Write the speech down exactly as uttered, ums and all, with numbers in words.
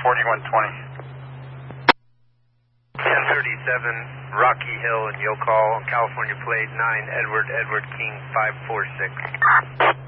forty-one twenty. ten thirty-seven, Rocky Hill and Yokol, California plate nine, Edward, Edward King five four six.